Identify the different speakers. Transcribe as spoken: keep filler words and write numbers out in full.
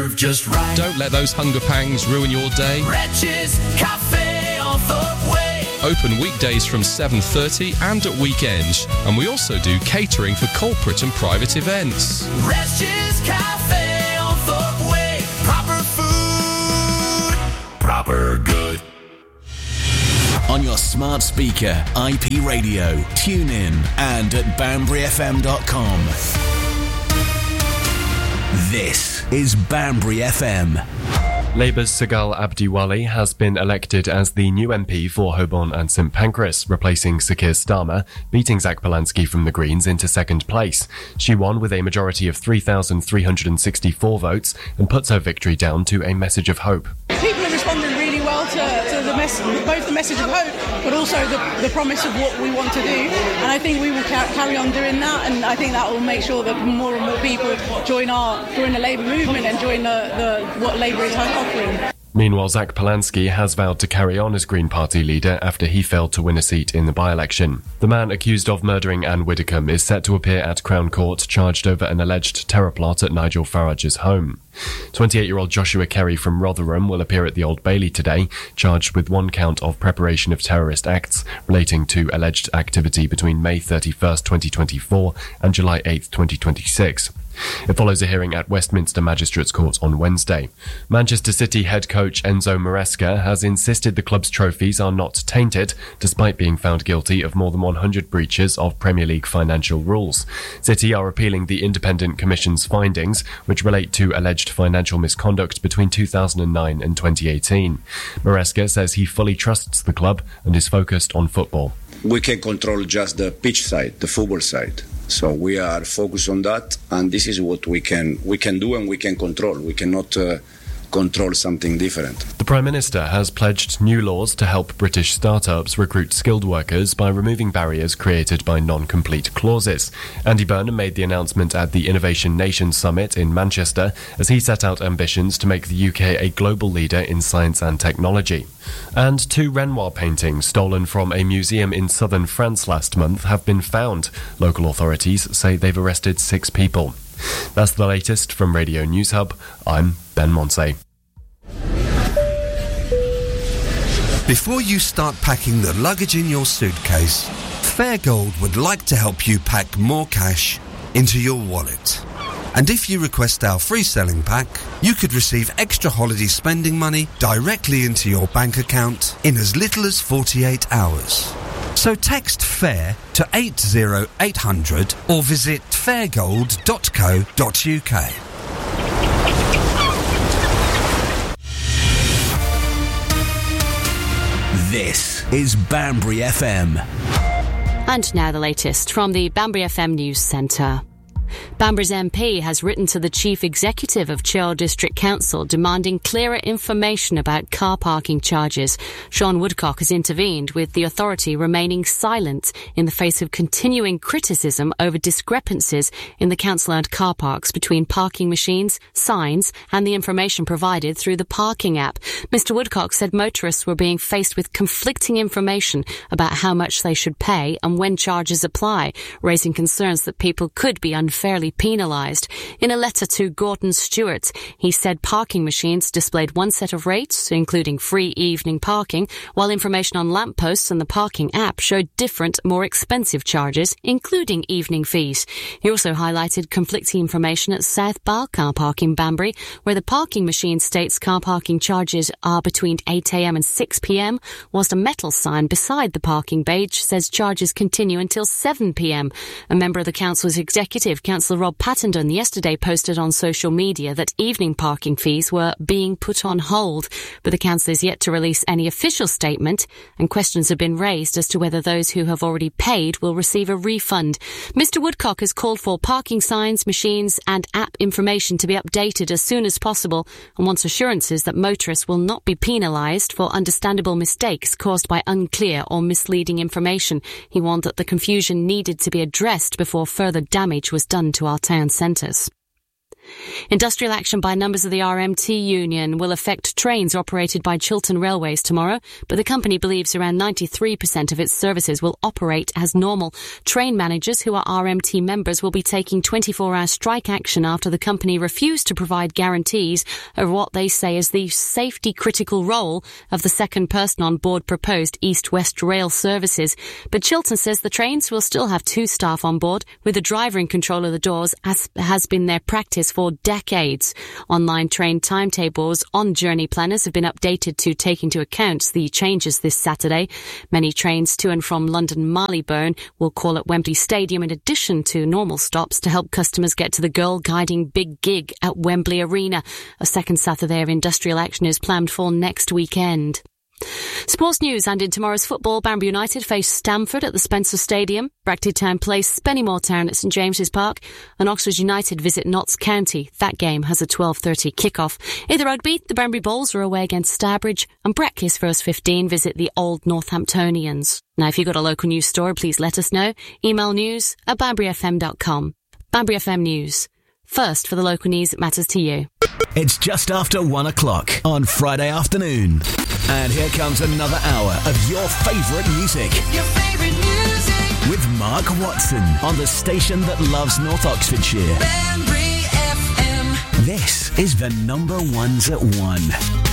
Speaker 1: served just right.
Speaker 2: Don't let those hunger pangs ruin your day.
Speaker 1: Wretches Cafe on Thorpe Way.
Speaker 2: Open weekdays from seven thirty and at weekends. And we also do catering for corporate and private events.
Speaker 1: Wretches Cafe on Thorpe Way. Proper food, proper good.
Speaker 3: On your smart speaker, I P radio, tune in, and at banbury f m dot com. This is Banbury F M.
Speaker 4: Labour's Sagal Abdiwali has been elected as the new M P for Holborn and St Pancras, replacing Sakir Starmer, beating Zach Polanski from the Greens into second place. She won with a majority of three thousand three hundred sixty-four votes and puts her victory down to a message of hope.
Speaker 5: People are responding really well to, to the message, both the message of hope, but also the, the promise of what we want to do. And I think we will ca- carry on doing that, and I think that will make sure that more and more people join our join the Labour movement and join the, the what Labour is offering.
Speaker 4: Meanwhile, Zach Polanski has vowed to carry on as Green Party leader after he failed to win a seat in the by-election. The man accused of murdering Anne Widdecombe is set to appear at Crown Court, charged over an alleged terror plot at Nigel Farage's home. twenty-eight-year-old Joshua Kerry from Rotherham will appear at the Old Bailey today, charged with one count of preparation of terrorist acts relating to alleged activity between May thirty-first, twenty twenty-four and July eighth, twenty twenty-six. It follows a hearing at Westminster Magistrates Court on Wednesday. Manchester City head coach Enzo Maresca has insisted the club's trophies are not tainted, despite being found guilty of more than one hundred breaches of Premier League financial rules. City are appealing the Independent Commission's findings, which relate to alleged financial misconduct between two thousand nine and twenty eighteen. Maresca says he fully trusts the club and is focused on football.
Speaker 6: We can control just the pitch side, the football side. So we are focused on that, and this is what we can we can do and we can control. We cannot uh, control something different.
Speaker 4: The Prime Minister has pledged new laws to help British startups recruit skilled workers by removing barriers created by non-complete clauses. Andy Burnham made the announcement at the Innovation Nation Summit in Manchester as he set out ambitions to make the U K a global leader in science and technology. And two Renoir paintings stolen from a museum in southern France last month have been found. Local authorities say they've arrested six people. That's the latest from Radio News Hub. I'm Ben Monsey.
Speaker 7: Before you start packing the luggage in your suitcase, Fairgold would like to help you pack more cash into your wallet. And if you request our free selling pack, you could receive extra holiday spending money directly into your bank account in as little as forty-eight hours. So text FAIR to eight zero eight hundred or visit fairgold dot co dot uk.
Speaker 3: This is Banbury F M.
Speaker 8: And now the latest from the Banbury F M News Centre. Banbury's M P has written to the Chief Executive of Churchill District Council demanding clearer information about car parking charges. Sean Woodcock has intervened, with the authority remaining silent in the face of continuing criticism over discrepancies in the council-owned car parks between parking machines, signs and the information provided through the parking app. Mister Woodcock said motorists were being faced with conflicting information about how much they should pay and when charges apply, raising concerns that people could be unfairly penalised. In a letter to Gordon Stewart, he said parking machines displayed one set of rates, including free evening parking, while information on lampposts and the parking app showed different, more expensive charges, including evening fees. He also highlighted conflicting information at South Bar car park in Banbury, where the parking machine states car parking charges are between eight a m and six p m, whilst a metal sign beside the parking badge says charges continue until seven p m. A member of the council's executive, Councillor Rob Pattendon, yesterday posted on social media that evening parking fees were being put on hold, but the council is yet to release any official statement, and questions have been raised as to whether those who have already paid will receive a refund. Mister Woodcock has called for parking signs, machines and app information to be updated as soon as possible, and wants assurances that motorists will not be penalised for understandable mistakes caused by unclear or misleading information. He warned that the confusion needed to be addressed before further damage was done to our town centres. Industrial action by numbers of the R M T union will affect trains operated by Chiltern Railways tomorrow, but the company believes around ninety-three percent of its services will operate as normal. Train managers who are R M T members will be taking twenty-four hour strike action after the company refused to provide guarantees of what they say is the safety critical role of the second person on board proposed East-West Rail services. But Chiltern says the trains will still have two staff on board, with the driver in control of the doors, as has been their practice for decades. Online train timetables on journey planners have been updated to take into account the changes this Saturday. Many trains to and from London Marylebone will call at Wembley Stadium in addition to normal stops to help customers get to the Girl Guiding Big Gig at Wembley Arena. A second Saturday of industrial action is planned for next weekend. Sports news, and in tomorrow's football, Banbury United face Stamford at the Spencer Stadium, Brackley Town play Spennymoor Town at St James's Park, and Oxford United visit Notts County. That game has a twelve thirty kick-off. In the rugby, the Banbury Bulls are away against Starbridge, and Breckley's first fifteen visit the Old Northamptonians. Now, if you've got a local news story, please let us know. Email news at banbury f m dot com. Banbury F M News. First for the local news that matters to you.
Speaker 3: It's just after one o'clock on Friday afternoon. And here comes another hour of your favourite music.
Speaker 1: Your favourite music.
Speaker 3: With Mark Watson on the station that loves North Oxfordshire.
Speaker 1: Banbury F M.
Speaker 3: This is the number ones at one.